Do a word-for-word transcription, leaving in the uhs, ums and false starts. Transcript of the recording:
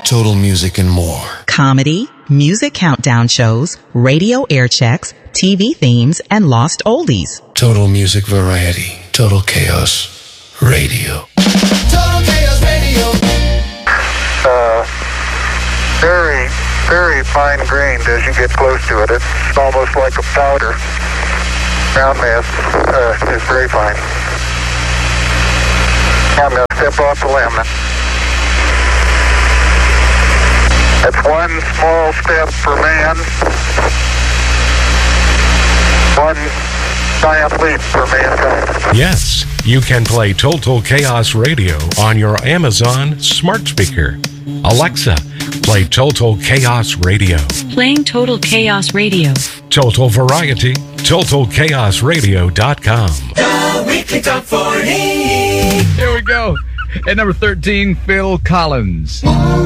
Total Music and more. Comedy, music countdown shows, radio air checks, T V themes, and lost oldies. Total Music Variety. Total Chaos Radio. Total Chaos Radio. Uh, very, very fine grained as you get close to it. It's almost like a powder. Ground mass uh, is very fine. I'm going to step off the limb. That's one small step for man, one giant leap for mankind. Yes, you can play Total Chaos Radio on your Amazon smart speaker. Alexa, play Total Chaos Radio. Playing Total Chaos Radio. Total Variety, total chaos radio dot com. The Weekly Top forty. Here we go. At number thirteen, Phil Collins.